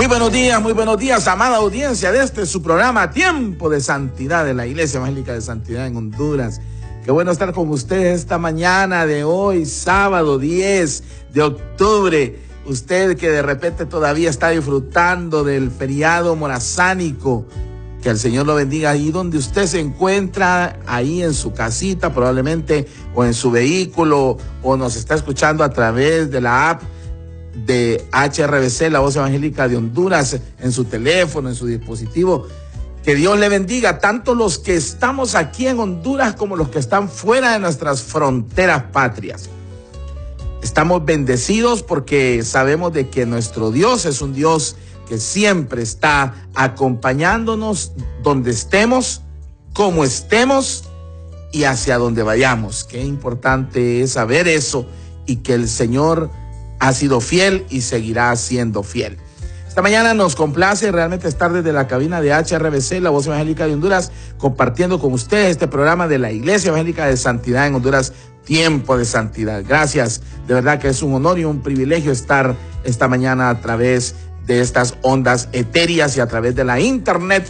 Muy buenos días, amada audiencia de este su programa Tiempo de Santidad de la Iglesia Evangélica de Santidad en Honduras. Qué bueno estar con ustedes esta mañana de hoy, sábado 10 de octubre. Usted que de repente todavía está disfrutando del feriado morazánico, que el Señor lo bendiga ahí donde usted se encuentra, ahí en su casita probablemente, o en su vehículo, o nos está escuchando a través de la app de HRBC, la Voz Evangélica de Honduras, en su teléfono, en su dispositivo. Que Dios le bendiga, tanto los que estamos aquí en Honduras como los que están fuera de nuestras fronteras patrias. Estamos bendecidos porque sabemos de que nuestro Dios es un Dios que siempre está acompañándonos donde estemos, como estemos y hacia donde vayamos. Qué importante es saber eso y que el Señor ha sido fiel y seguirá siendo fiel. Esta mañana nos complace realmente estar desde la cabina de HRBC, la Voz Evangélica de Honduras, compartiendo con ustedes este programa de la Iglesia Evangélica de Santidad en Honduras, Tiempo de Santidad. Gracias, de verdad que es un honor y un privilegio estar esta mañana a través de estas ondas etéreas y a través de la internet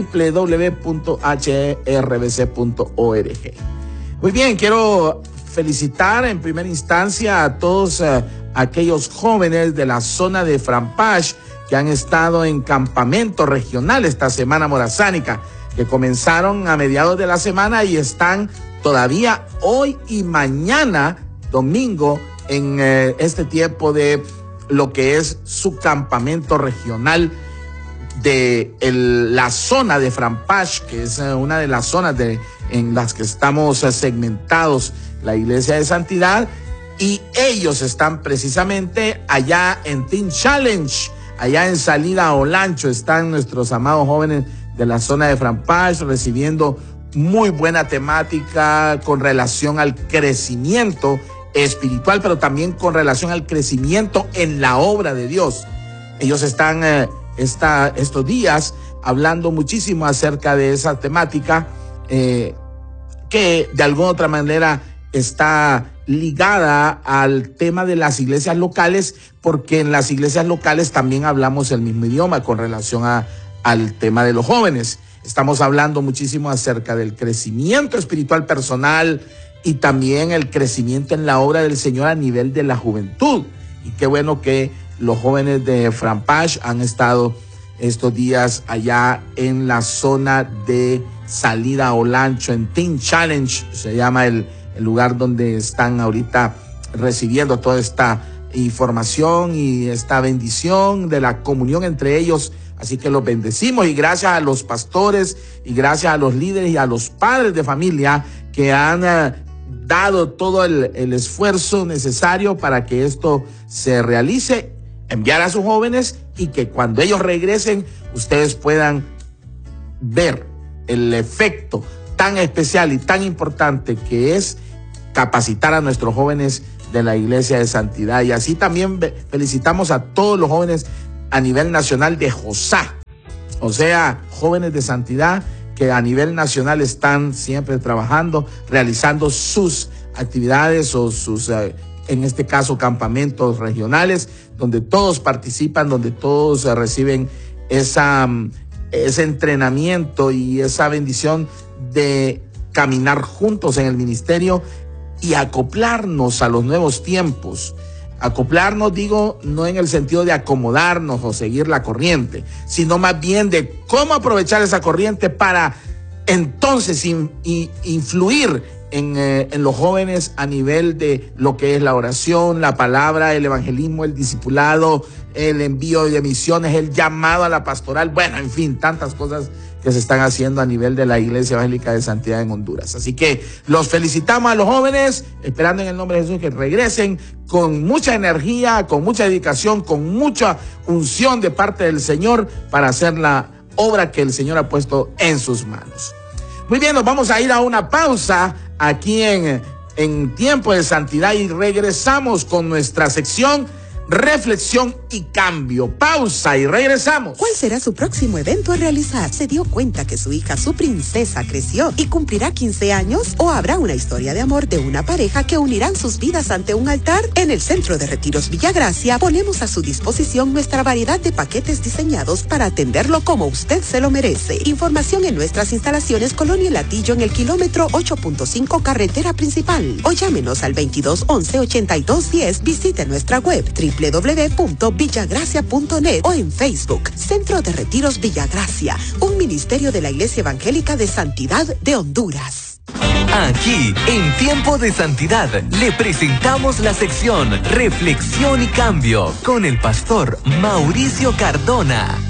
www.hrbc.org. Muy bien, quiero felicitar en primera instancia a todos aquellos jóvenes de la zona de Frampache que han estado en campamento regional esta semana morazánica, que comenzaron a mediados de la semana y están todavía hoy y mañana, domingo, en este tiempo de lo que es su campamento regional de la zona de Frampache, que es una de las zonas en las que estamos segmentados la Iglesia de Santidad, y ellos están precisamente allá en Teen Challenge, allá en Salida a Olancho. Están nuestros amados jóvenes de la zona de Frampache recibiendo muy buena temática con relación al crecimiento espiritual, pero también con relación al crecimiento en la obra de Dios. Ellos están estos días hablando muchísimo acerca de esa temática que de alguna otra manera está ligada al tema de las iglesias locales, porque en las iglesias locales también hablamos el mismo idioma con relación al tema de los jóvenes. Estamos hablando muchísimo acerca del crecimiento espiritual personal y también el crecimiento en la obra del Señor a nivel de la juventud. Y qué bueno que los jóvenes de Frampache han estado estos días allá en la zona de Salida a Olancho, en Teen Challenge, se llama el lugar donde están ahorita recibiendo toda esta información y esta bendición de la comunión entre ellos. Así que los bendecimos y gracias a los pastores y gracias a los líderes y a los padres de familia que han dado todo el esfuerzo necesario para que esto se realice, enviar a sus jóvenes y que cuando ellos regresen ustedes puedan ver el efecto tan especial y tan importante que es capacitar a nuestros jóvenes de la Iglesia de Santidad. Y así también felicitamos a todos los jóvenes a nivel nacional de JOSA, o sea, jóvenes de santidad que a nivel nacional están siempre trabajando, realizando sus actividades o sus, en este caso, campamentos regionales, donde todos participan, donde todos reciben ese entrenamiento y esa bendición de caminar juntos en el ministerio y acoplarnos a los nuevos tiempos. Acoplarnos, digo, no en el sentido de acomodarnos o seguir la corriente, sino más bien de cómo aprovechar esa corriente para entonces influir en los jóvenes a nivel de lo que es la oración, la palabra, el evangelismo, el discipulado, el envío de misiones, el llamado a la pastoral, bueno, en fin, tantas cosas que se están haciendo a nivel de la Iglesia Evangélica de Santidad en Honduras. Así que los felicitamos a los jóvenes, esperando en el nombre de Jesús que regresen con mucha energía, con mucha dedicación, con mucha unción de parte del Señor para hacer la obra que el Señor ha puesto en sus manos. Muy bien, nos vamos a ir a una pausa aquí en Tiempo de Santidad y regresamos con nuestra sección Reflexión y cambio. Pausa y regresamos. ¿Cuál será su próximo evento a realizar? ¿Se dio cuenta que su hija, su princesa, creció y cumplirá 15 años? ¿O habrá una historia de amor de una pareja que unirán sus vidas ante un altar? En el Centro de Retiros Villagracia ponemos a su disposición nuestra variedad de paquetes diseñados para atenderlo como usted se lo merece. Información en nuestras instalaciones Colonia Latillo en el kilómetro 8.5 carretera principal. O llámenos al 2211-8210. Visite nuestra web www.villagracia.net o en Facebook Centro de Retiros Villagracia, un ministerio de la Iglesia Evangélica de Santidad de Honduras. Aquí, en Tiempo de Santidad, le presentamos la sección Reflexión y Cambio con el pastor Mauricio Cardona.